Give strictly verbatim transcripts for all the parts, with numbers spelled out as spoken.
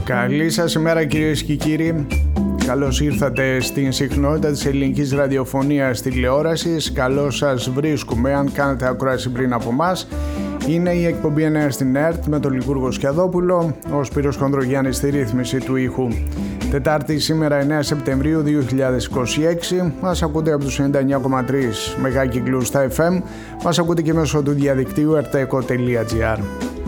Καλή σας ημέρα κυρίες και κύριοι. Καλώς ήρθατε στην συχνότητα της ελληνικής ραδιοφωνίας τηλεόρασης. Καλώς σας βρίσκουμε αν κάνετε ακρόαση πριν από μας. Είναι η εκπομπή εννέα στην ΕΡΤ με τον Λικούργο Σκιαδόπουλο, ο Σπύρος Χονδρογιάννης στη ρύθμιση του ήχου. Τετάρτη σήμερα εννέα Σεπτεμβρίου δύο χιλιάδες είκοσι έξι. Μας ακούτε από τους ενενήντα εννέα κόμμα τρία μεγάκυκλους στα εφ εμ. Μας ακούτε και μέσω του διαδικτύου ερτέκο τελεία τζι άρ.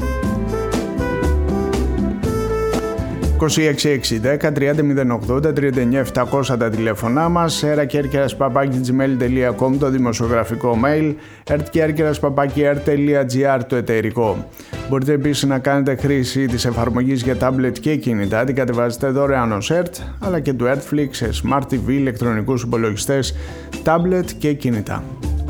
είκοσι έξι έξι δέκα τριάντα μηδέν ογδόντα τριάντα εννέα επτακόσια τα τηλέφωνά μας, ερακέρκερας παπάκι τζι μέιλ τελεία κομ το δημοσιογραφικό mail, ερτκέρκερας παπάκι ερ τελεία τζι άρ το εταιρικό. Μπορείτε επίσης να κάνετε χρήση της εφαρμογής για τάμπλετ και κινητά, την κατεβάζετε δωρεάν ως ΕΡΤ, αλλά και του Ertflix σε Smart τι βι, ηλεκτρονικούς υπολογιστές, τάμπλετ και κινητά.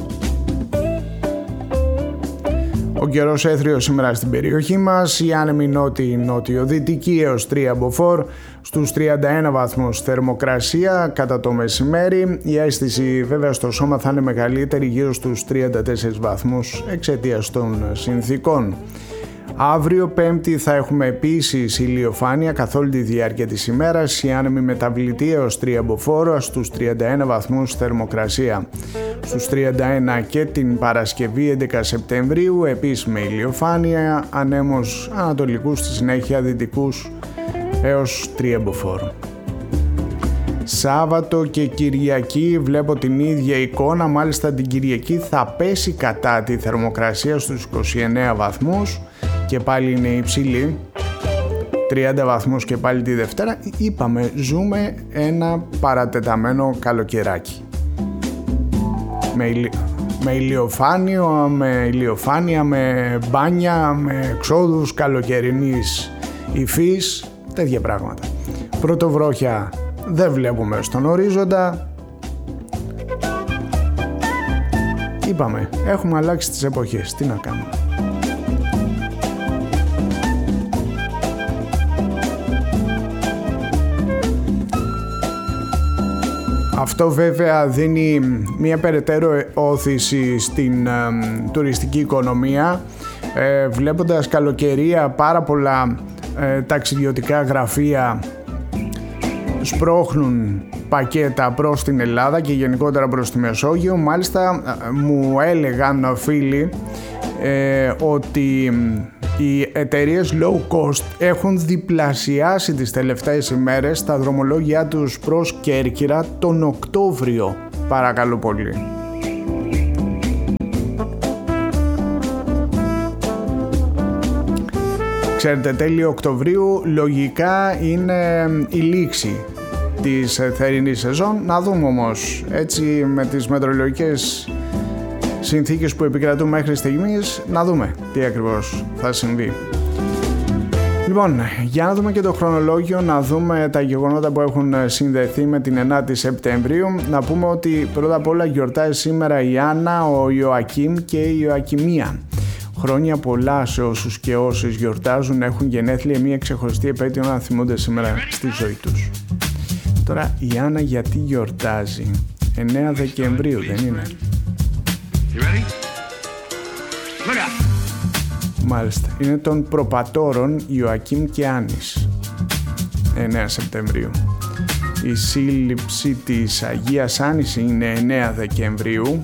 Ο καιρός έθριος σήμερα στην περιοχή μας, η άνεμη νότιο-νότιο-δυτική έως τρία μποφόρ, στους τριάντα ένα βαθμούς θερμοκρασία κατά το μεσημέρι. Η αίσθηση βέβαια στο σώμα θα είναι μεγαλύτερη, γύρω στους τριάντα τέσσερις βαθμούς εξαιτίας των συνθήκων. Αύριο Πέμπτη θα έχουμε επίσης ηλιοφάνεια καθ' όλη τη διάρκεια της ημέρας, η άνεμη μεταβλητή έως τρία μποφόρ, στους τριάντα ένα βαθμούς θερμοκρασία. Στους τριάντα ένα και την Παρασκευή έντεκα Σεπτεμβρίου επίσης με ηλιοφάνεια, ανέμους ανατολικούς στη συνέχεια δυτικούς έως τρία μποφόρ. Σάββατο και Κυριακή βλέπω την ίδια εικόνα, μάλιστα την Κυριακή θα πέσει κατά τη θερμοκρασία στους είκοσι εννέα βαθμούς και πάλι είναι υψηλή, τριάντα βαθμούς και πάλι τη Δευτέρα. Είπαμε, ζούμε ένα παρατεταμένο καλοκαιράκι. Με, ηλι... με ηλιοφάνεια, με ηλιοφάνεια, με μπάνια, με εξόδους καλοκαιρινής υφής, τέτοια πράγματα. Πρωτοβρόχια δεν βλέπουμε στον ορίζοντα. Είπαμε, έχουμε αλλάξει τις εποχές, τι να κάνουμε. Αυτό βέβαια δίνει μια περαιτέρω όθηση στην ε, τουριστική οικονομία, ε, βλέποντας καλοκαιρία πάρα πολλά ε, ταξιδιωτικά γραφεία σπρώχνουν πακέτα προς την Ελλάδα και γενικότερα προς τη Μεσόγειο. Μάλιστα ε, μου έλεγαν φίλοι ε, ότι οι εταιρείες low cost έχουν διπλασιάσει τις τελευταίες ημέρες τα δρομολόγια τους προς Κέρκυρα τον Οκτώβριο. Παρακαλώ πολύ. Ξέρετε, τέλη Οκτωβρίου λογικά είναι η λήξη της θερινής σεζόν. Να δούμε όμως, έτσι με τις μετεωρολογικές συνθήκες που επικρατούν μέχρι στιγμής, να δούμε τι ακριβώς θα συμβεί. Λοιπόν, για να δούμε και το χρονολόγιο, να δούμε τα γεγονότα που έχουν συνδεθεί με την ενάτη Σεπτεμβρίου. Να πούμε ότι πρώτα απ' όλα γιορτάζει σήμερα η Άννα, ο Ιωακήμ και η Ιωακημία. Χρόνια πολλά σε όσους και όσες γιορτάζουν, έχουν γενέθλια, μια ξεχωριστή επέτειο να θυμούνται σήμερα στη ζωή τους. Τώρα η Άννα γιατί γιορτάζει? εννέα Δεκεμβρίου δεν είναι? You ready? Look out. Μάλιστα, είναι των προπατόρων Ιωακήμ και Άννης. εννέα Σεπτεμβρίου. Η σύλληψη της Αγίας Άννης είναι εννέα Δεκεμβρίου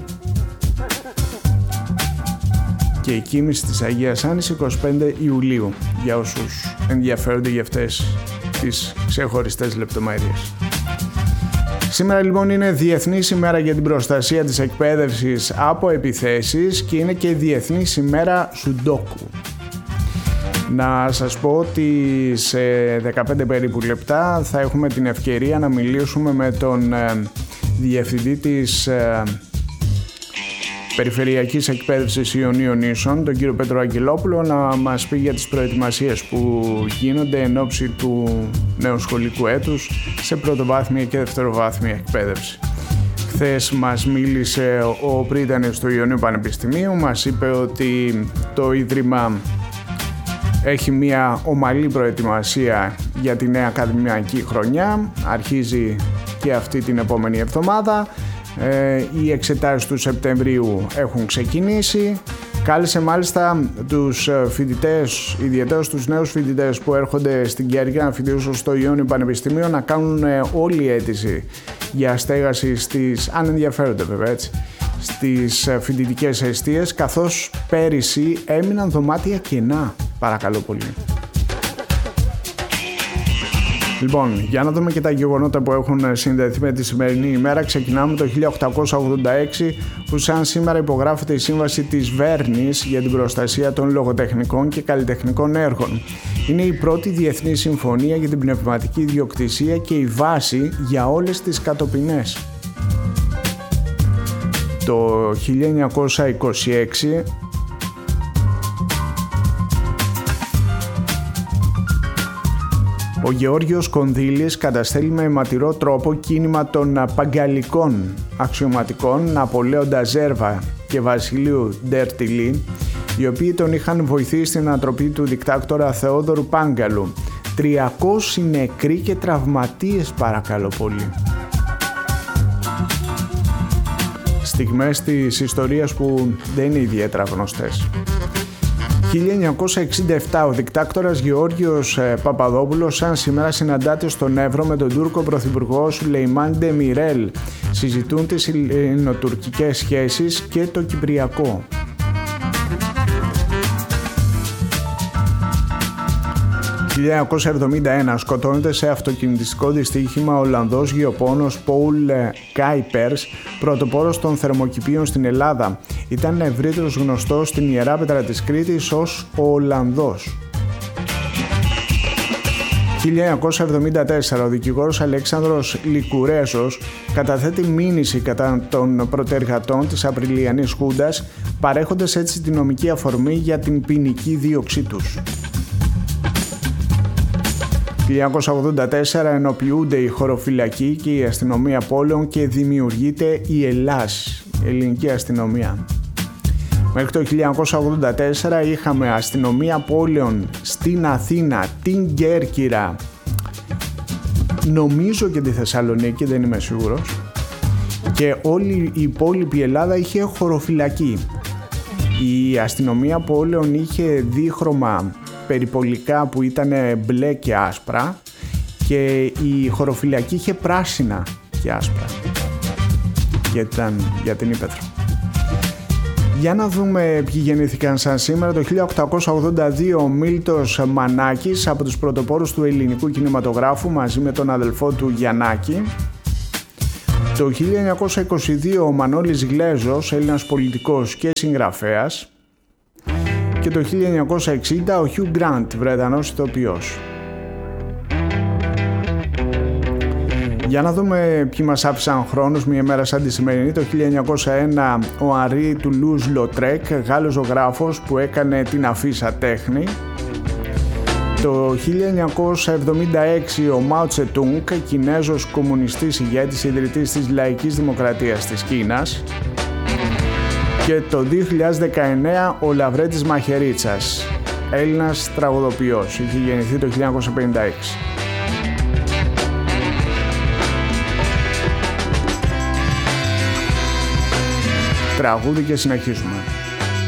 και η κοίμηση της Αγίας Άννης είκοσι πέντε Ιουλίου, για όσους ενδιαφέρονται για αυτές τις ξεχωριστές λεπτομέρειες. Σήμερα λοιπόν είναι Διεθνής ημέρα για την προστασία της εκπαίδευσης από επιθέσεις και είναι και Διεθνής ημέρα Σουντόκου. Να σας πω ότι σε δεκαπέντε περίπου λεπτά θα έχουμε την ευκαιρία να μιλήσουμε με τον ε, διευθυντή της ε, Περιφερειακής Εκπαίδευσης Ιωνίων Νήσων, τον κύριο Πέτρο Αγγελόπουλο, να μας πει για τις προετοιμασίες που γίνονται εν ώψη του νέου σχολικού έτους σε πρωτοβάθμια και δευτεροβάθμια εκπαίδευση. Χθες μας μίλησε ο πρίτανης του Ιωνίου Πανεπιστημίου, μας είπε ότι το Ίδρυμα έχει μια ομαλή προετοιμασία για τη νέα ακαδημαϊκή χρονιά, αρχίζει και αυτή την επόμενη εβδομάδα. Ε, οι εξετάσεις του Σεπτεμβρίου έχουν ξεκινήσει Κάλεσε μάλιστα τους φοιτητές, ιδιαίτερα τους νέους φοιτητές που έρχονται στην Κέρκυρα να φοιτήσουν στο Ιόνιο Πανεπιστήμιο, να κάνουν όλη αίτηση για στέγαση στις, αν ενδιαφέρονται βέβαια έτσι, στις φοιτητικές εστίες, καθώς πέρυσι έμειναν δωμάτια κενά, παρακαλώ πολύ. Λοιπόν, για να δούμε και τα γεγονότα που έχουν συνδεθεί με τη σημερινή ημέρα. Ξεκινάμε το χίλια οκτακόσια ογδόντα έξι, που σαν σήμερα υπογράφεται η σύμβαση της Βέρνης για την προστασία των λογοτεχνικών και καλλιτεχνικών έργων. Είναι η πρώτη διεθνή συμφωνία για την πνευματική ιδιοκτησία και η βάση για όλες τις κατοπινές. Το χίλια εννιακόσια είκοσι έξι ο Γεώργιος Κονδύλης καταστέλει με αιματηρό τρόπο κίνημα των παγκαλικών αξιωματικών Ναπολέοντα Ζέρβα και Βασιλείου Ντερτιλή, οι οποίοι τον είχαν βοηθήσει στην ανατροπή του δικτάκτορα Θεόδωρου Πάγκαλου. τριακόσιοι νεκροί και τραυματίες, παρακαλώ πολύ. Στιγμές της ιστορίας που δεν είναι ιδιαίτερα γνωστές. χίλια εννιακόσια εξήντα επτά ο δικτάκτορας Γεώργιος Παπαδόπουλος σαν σήμερα συναντάται στον Εύρο με τον Τούρκο πρωθυπουργό Σουλεϊμάν Ντεμιρέλ. Συζητούν τις ελληνοτουρκικές σχέσεις και το Κυπριακό. χίλια εννιακόσια εβδομήντα ένα σκοτώνεται σε αυτοκινητιστικό δυστύχημα ο Ολλανδός γεωπόνος Πολ Κάιπερς, πρωτοπόρος των θερμοκηπίων στην Ελλάδα. Ήταν ευρύτερος γνωστός στην Ιερά Πέτρα της Κρήτης ως ο Ολλανδός. χίλια εννιακόσια εβδομήντα τέσσερα ο δικηγόρος Αλέξανδρος Λικουρέσος καταθέτει μήνυση κατά των πρωτεργατών της Απριλιανής Χούντας, παρέχοντας έτσι τη νομική αφορμή για την ποινική δίωξή τους. χίλια εννιακόσια ογδόντα τέσσερα ενοποιούνται η χωροφυλακή και η αστυνομία πόλεων και δημιουργείται η ΕΛΑΣ, ελληνική αστυνομία. Μέχρι το χίλια εννιακόσια ογδόντα τέσσερα είχαμε αστυνομία πόλεων στην Αθήνα, την Κέρκυρα, νομίζω και τη Θεσσαλονίκη, δεν είμαι σίγουρος, και όλη η υπόλοιπη Ελλάδα είχε χωροφυλακή. Η αστυνομία πόλεων είχε δίχρωμα περιπολικά που ήταν μπλε και άσπρα και η χωροφυλακή είχε πράσινα και άσπρα, γιατί ήταν για την ύπαιθρο. Για να δούμε ποιοι γεννήθηκαν σαν σήμερα. Το χίλια οκτακόσια ογδόντα δύο ο Μίλτος Μανάκης, από τους πρωτοπόρους του ελληνικού κινηματογράφου, μαζί με τον αδελφό του Γιαννάκη. Το χίλια εννιακόσια είκοσι δύο ο Μανώλης Γλέζος, Έλληνας πολιτικός και συγγραφέας. Και το χίλια εννιακόσια εξήντα ο Χιου Γκραντ, Βρετανός ηθοποιός. Για να δούμε ποιοι μας άφησαν χρόνους μια μέρα σαν τη σημερινή. Το χίλια εννιακόσια ένα ο Αρί Τουλούζ Λοτρέκ, Γάλλος ζωγράφος που έκανε την αφίσα τέχνη. Το χίλια εννιακόσια εβδομήντα έξι ο Μάο Τσετούνγκ, Κινέζος κομμουνιστής ηγέτης, ιδρυτής της Λαϊκής Δημοκρατίας της Κίνας. Και το δύο χιλιάδες δεκαεννέα ο Λαβρέντης Μαχαιρίτσας, Έλληνας τραγουδοποιός, είχε γεννηθεί το χίλια εννιακόσια πενήντα έξι. Τραγούδι και συνεχίζουμε.